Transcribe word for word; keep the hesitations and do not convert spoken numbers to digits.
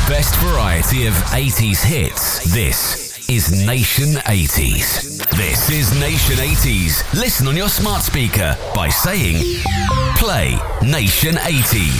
best variety of eighties hits. This is Nation eighties. This is Nation eighties. Listen on your smart speaker by saying, play Nation eighties.